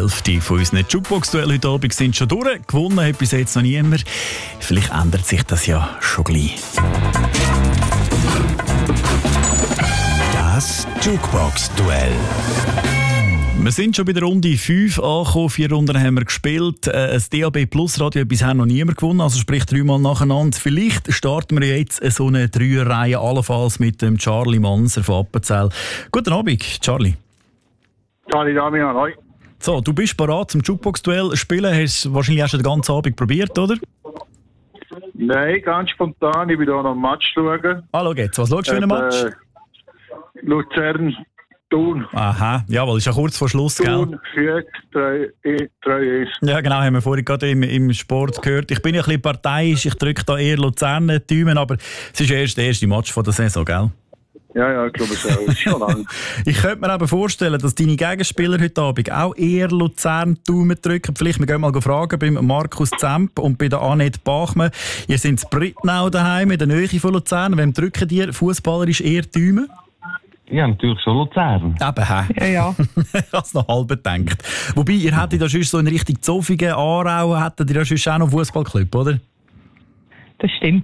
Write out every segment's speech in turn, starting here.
Hälfte von unseren Jukebox-Duell heute Abend sind schon durch. Gewonnen hat bis jetzt noch niemand. Vielleicht ändert sich das ja schon gleich. Das Jukebox-Duell. Wir sind schon bei der Runde 5 angekommen. 4 Runden haben wir gespielt. Ein DAB Plus Radio hat bisher noch niemand gewonnen, also sprich 3-mal nacheinander. Vielleicht starten wir jetzt so eine 3er-Reihe, allenfalls mit dem Charlie Manser von Appenzell. Guten Abend, Charlie. Charlie Damian, hoi. So, du bist bereit zum Jukebox-Duell spielen. Hast du wahrscheinlich auch schon den ganzen Abend probiert, oder? Nein, ganz spontan. Ich bin hier noch einen Match schauen. Hallo, geht's. Was schaust du für einen Match? Luzern, Thun. Aha, jawohl, ist ja kurz vor Schluss, gell? Thun, Führt, 3-1. Ja, genau, haben wir vorhin gerade im Sport gehört. Ich bin ja ein bisschen parteiisch, ich drücke da eher Luzern die Daumen, aber es ist erst der erste Match von der Saison, gell? Ja, ich glaube es auch. Das ist schon lang. Ich könnte mir aber vorstellen, dass deine Gegenspieler heute Abend auch eher Luzern die Daumen drücken. Vielleicht, wir gehen mal fragen beim Markus Zemp und bei der Annette Bachmann. Ihr seid in Brittnau daheim, in der Nähe von Luzern. Wem drücken dir fußballerisch eher die Daumen? Ja, natürlich schon Luzern. Eben, hä? Ja. Ich habe es noch halb gedacht. Wobei, ihr hättet ja schon so in Richtung Zofingen, Aarau, hättet ihr ja schon auch noch einen Fußballclub, oder? Das stimmt.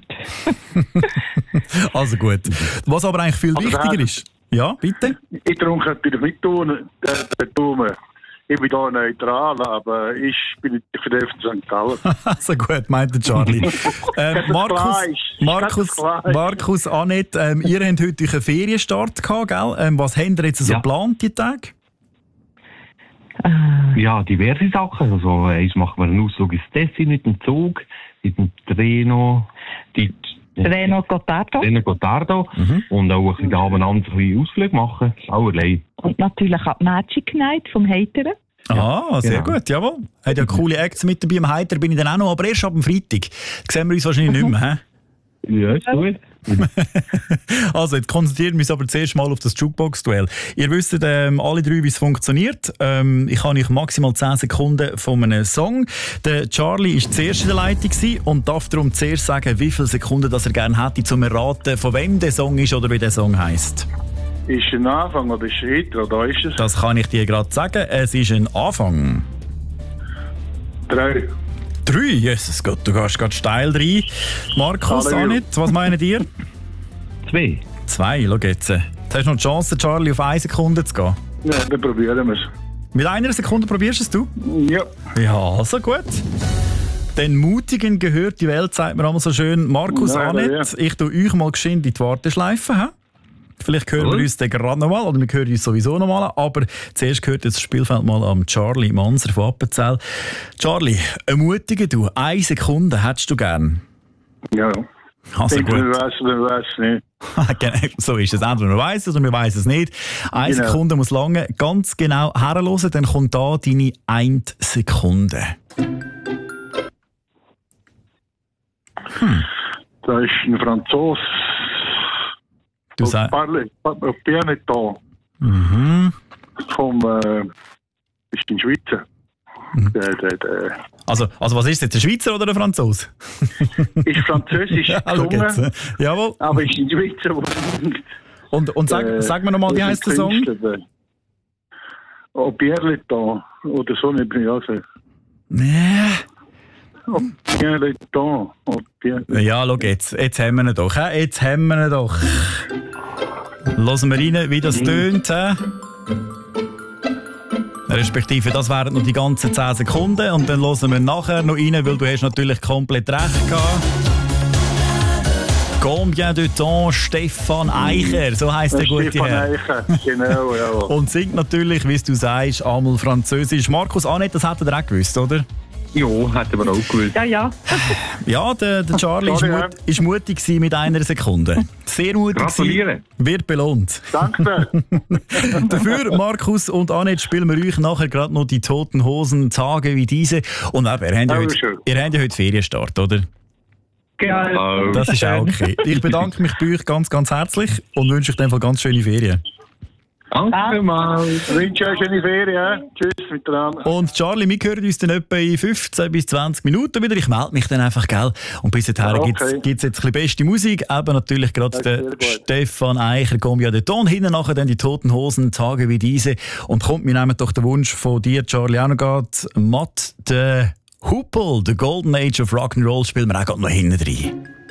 Also gut. Was aber eigentlich viel wichtiger ist... Ja, bitte? Ich trunke natürlich mit Thun, den Daumen. Ich bin hier neutral, aber ich bin nicht für den FC St. Gallen. Also gut, meint der Charlie. Markus, Annette, ihr habt heute einen Ferienstart gehabt, gell? Was habt ihr jetzt so geplant, die Tage? Ja, diverse Sachen. Also, eins machen wir einen Ausflug ins Tessin mit dem Zug, mit dem Treno, Treno Gottardo. Und auch ein bisschen abeinander Ausflug machen. Allerlei. Und natürlich auch die Magic Night vom Heiteren. Ah, sehr gut, jawohl. Hat ja coole Acts mit dabei. Am Heiter bin ich dann auch noch, aber erst ab dem Freitag. Das sehen wir uns wahrscheinlich nicht mehr, hä? Ja, ist gut. Also, jetzt konzentrieren wir uns aber zuerst mal auf das Jukebox-Duell. Ihr wisst alle drei, wie es funktioniert. Ich habe euch maximal 10 Sekunden von einem Song. Der Charlie war zuerst in der Leitung und darf darum zuerst sagen, wie viele Sekunden das er gerne hätte, um zu erraten, von wem der Song ist oder wie der Song heisst. Ist ein Anfang oder ist es Hitler oder ist es? Das kann ich dir gerade sagen. Es ist ein Anfang. 3. 3? Jesus Gott, du gehst gerade steil rein. Markus, Annette, was meinen ihr? 2. 2, schau jetzt. Jetzt hast du noch die Chance, Charlie, auf 1 Sekunde zu gehen. Ja, dann probieren wir es. Mit 1 Sekunde probierst es du? Ja. Ja, also gut. Den Mutigen gehört die Welt, sagt man einmal so schön. Markus, Annette, ich tue euch mal geschwind in die Warteschleife. He? Vielleicht hören wir uns dann gerade nochmal, oder wir hören uns sowieso nochmal, aber zuerst gehört jetzt das Spielfeld mal am Charlie Manser von Appenzell. Charlie, ermutige du, 1 Sekunde hättest du gern? Ja. Also gut. Wir weiss es nicht. So ist es. Entweder man weiss es oder man weiss es nicht. 1 Sekunde muss lange ganz genau herhören, dann kommt da deine 1 Sekunde. Da ist ein Franzose. Du sagst... Pianeton. Ist ein Schweizer. Also was ist jetzt, ein Schweizer oder ein Franzose? Ist französisch gesungen, jawohl. aber ist ein Schweizer. Und sag mir nochmal, wie heisst der Song? Pierleton oder so nicht. Also. Nee. Pierleton. Ja, schau jetzt haben wir ihn doch. Jetzt haben wir ihn doch. Hören wir rein, wie das tönt. Respektive, das wären noch die ganzen 10 Sekunden. Und dann hören wir nachher noch rein, weil du hast natürlich komplett recht gehabt. Combien de temps, Stefan Eicher, so heisst der gute Herr. Stefan Eicher, genau, ja. Und singt natürlich, wie du sagst, einmal Französisch. Markus, Annette, das hättet ihr auch gewusst, oder? Ja, hätten wir auch gewusst. Ja. Ja, der Charlie ist mutig gewesen mit 1 Sekunde. Sehr mutig. Gratuliere. Wird belohnt. Danke. Dafür, Markus und Annette, spielen wir euch nachher gerade noch die Toten Hosen Tage wie diese. Und eben, ihr habt ja heute Ferienstart, oder? Genau. Das ist auch okay. Ich bedanke mich bei euch ganz, ganz herzlich und wünsche euch in dem Fall ganz schöne Ferien. Danke mal. Ich wünsche euch eine Ferien. Tschüss miteinander. Und Charlie, wir hören uns dann etwa in 15 bis 20 Minuten wieder. Ich melde mich dann einfach, gell? Und bis dahin Okay. gibt's jetzt ein bisschen beste Musik. Eben natürlich gerade Das ist der sehr gut. Stefan Eicher, Combia de Ton. Hinten nachher dann die Toten Hosen, Tage wie diese. Und kommt, wir nehmen doch den Wunsch von dir, Charlie, auch noch grad. Matt, der Hupel, The Golden Age of Rock'n'Roll, spielen wir auch gerade noch hinten rein.